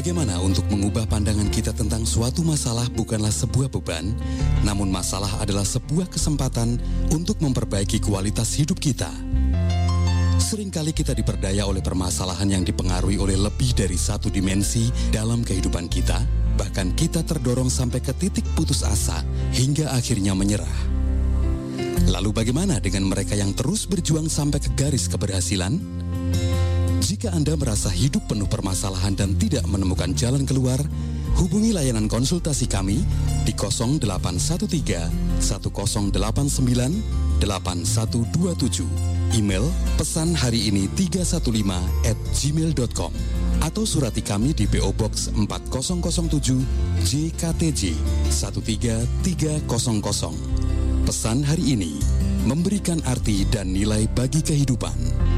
Bagaimana untuk mengubah pandangan kita tentang suatu masalah bukanlah sebuah beban, namun masalah adalah sebuah kesempatan untuk memperbaiki kualitas hidup kita. Seringkali kita diperdaya oleh permasalahan yang dipengaruhi oleh lebih dari satu dimensi dalam kehidupan kita, bahkan kita terdorong sampai ke titik putus asa hingga akhirnya menyerah. Lalu bagaimana dengan mereka yang terus berjuang sampai ke garis keberhasilan? Jika Anda merasa hidup penuh permasalahan dan tidak menemukan jalan keluar, hubungi layanan konsultasi kami di 0813 1089 8127. Email pesan hari ini 315@gmail.com atau surati kami di PO Box 4007 JKTJ 13300. Pesan hari ini memberikan arti dan nilai bagi kehidupan.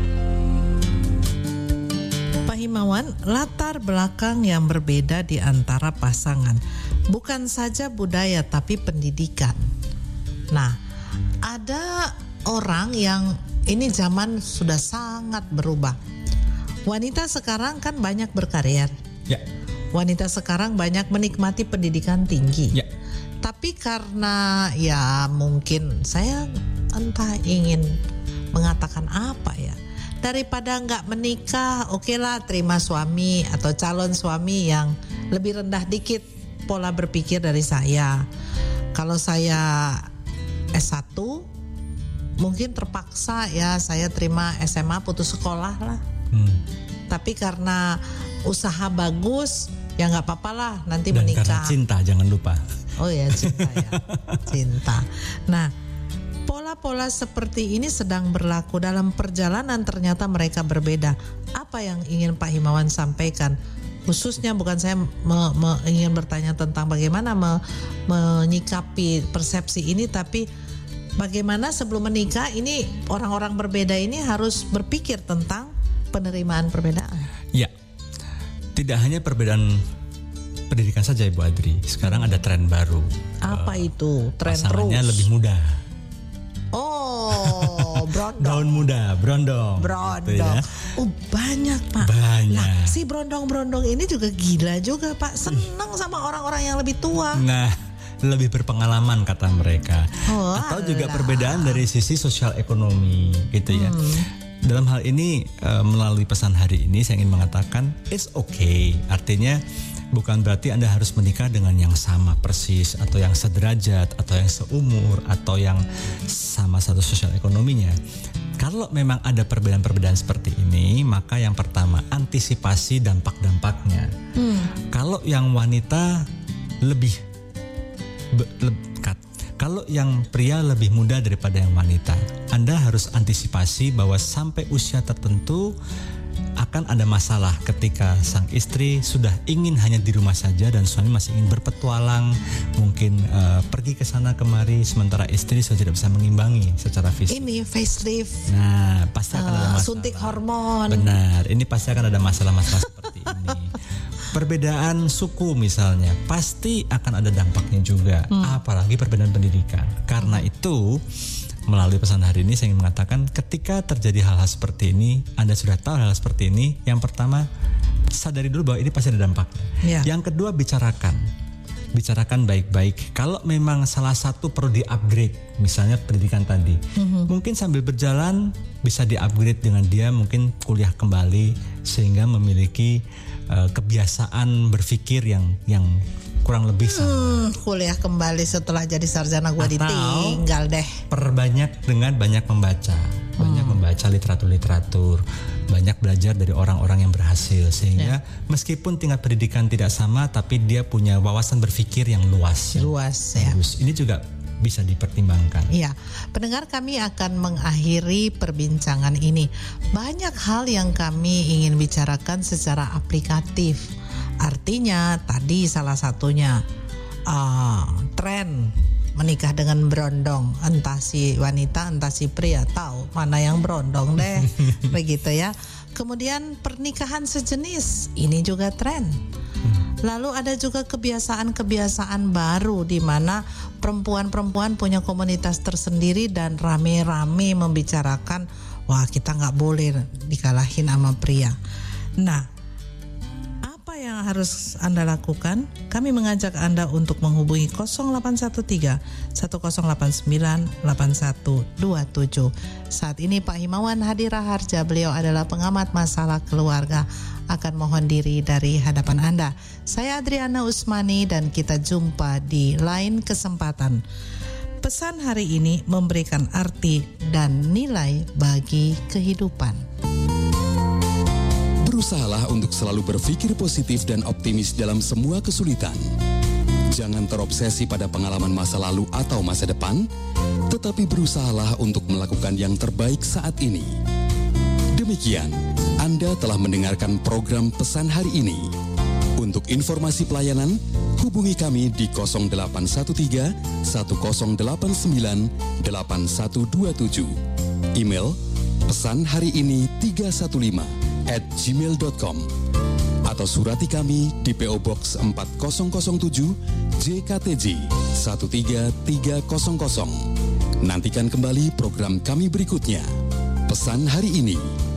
Pak Himawan, latar belakang yang berbeda di antara pasangan bukan saja budaya tapi pendidikan. Nah, ada orang yang ini zaman sudah sangat berubah. Wanita sekarang kan banyak berkarir. Ya. Wanita sekarang banyak menikmati pendidikan tinggi. Ya. Tapi karena ya mungkin saya entah ingin mengatakan apa ya. Daripada nggak menikah, okelah terima suami atau calon suami yang lebih rendah dikit pola berpikir dari saya. Kalau saya S1 mungkin terpaksa ya saya terima SMA putus sekolah lah. Tapi karena usaha bagus ya nggak apa-apa lah nanti dan menikah. Karena cinta jangan lupa. Oh ya cinta ya, cinta. Nah pola-pola seperti ini sedang berlaku dalam perjalanan ternyata mereka berbeda. Apa yang ingin Pak Himawan sampaikan? Khususnya bukan saya ingin bertanya tentang bagaimana menyikapi persepsi ini, tapi bagaimana sebelum menikah ini orang-orang berbeda ini harus berpikir tentang penerimaan perbedaan. Ya, tidak hanya perbedaan pendidikan saja Ibu Adri. Sekarang ada tren baru. Apa itu? Tren pasangannya terus? lebih muda. Oh, brondong. Daun muda, brondong. Brondong. Gitu ya. Oh banyak Pak. Banyak. Nah, si brondong-brondong ini juga gila juga Pak. Senang sama orang-orang yang lebih tua. Nah, lebih berpengalaman kata mereka. Oh, atau juga perbedaan dari sisi sosial ekonomi gitu ya. Dalam hal ini melalui pesan hari ini saya ingin mengatakan it's okay. Artinya bukan berarti Anda harus menikah dengan yang sama persis atau yang sederajat atau yang seumur atau yang sama satu sosial ekonominya. Kalau memang ada perbedaan-perbedaan seperti ini, maka yang pertama antisipasi dampak-dampaknya. Kalau yang wanita kalau yang pria lebih muda daripada yang wanita, Anda harus antisipasi bahwa sampai usia tertentu akan ada masalah ketika sang istri sudah ingin hanya di rumah saja dan suami masih ingin berpetualang, mungkin pergi ke sana kemari, sementara istri sudah tidak bisa mengimbangi secara fisik. Ini facelift. Nah, pasti akan ada masalah. Suntik hormon. Benar, ini pasti akan ada masalah-masalah seperti ini. Perbedaan suku misalnya pasti akan ada dampaknya juga, apalagi perbedaan pendidikan. Karena itu melalui pesan hari ini saya ingin mengatakan ketika terjadi hal-hal seperti ini, Anda sudah tahu hal seperti ini, yang pertama sadari dulu bahwa ini pasti ada dampaknya. Yang kedua bicarakan baik-baik. Kalau memang salah satu perlu di-upgrade, misalnya pendidikan tadi, mungkin sambil berjalan bisa di-upgrade dengan dia mungkin kuliah kembali sehingga memiliki kebiasaan berpikir yang kurang lebih sama. Kuliah kembali setelah jadi sarjana gue ditinggal deh. Perbanyak dengan banyak membaca, membaca literatur, banyak belajar dari orang-orang yang berhasil sehingga meskipun tingkat pendidikan tidak sama, tapi dia punya wawasan berpikir yang luas. Luas ya. Ini juga bisa dipertimbangkan. Iya, pendengar kami akan mengakhiri perbincangan ini. Banyak hal yang kami ingin bicarakan secara aplikatif. Artinya tadi salah satunya tren menikah dengan berondong, entah si wanita entah si pria, tahu mana yang berondong deh. Begitu ya. Kemudian pernikahan sejenis, ini juga tren. Lalu ada juga kebiasaan-kebiasaan baru di mana perempuan-perempuan punya komunitas tersendiri dan rame-rame membicarakan, wah kita nggak boleh dikalahin sama pria. Nah, apa yang harus Anda lakukan? Kami mengajak Anda untuk menghubungi 0813 1089 8127. Saat ini Pak Himawan Hadi Raharja, beliau adalah pengamat masalah keluarga, akan mohon diri dari hadapan Anda. Saya Adriana Usmani dan kita jumpa di lain kesempatan. Pesan hari ini memberikan arti dan nilai bagi kehidupan. Berusahalah untuk selalu berpikir positif dan optimis dalam semua kesulitan. Jangan terobsesi pada pengalaman masa lalu atau masa depan, tetapi berusahalah untuk melakukan yang terbaik saat ini. Demikian, Anda telah mendengarkan program Pesan Hari ini. Untuk informasi pelayanan, hubungi kami di 0813 1089 8127. Email pesanhariini315@gmail.com atau surati kami di PO Box 4007 JKTJ 13300. Nantikan kembali program kami berikutnya. Pesan Hari Ini.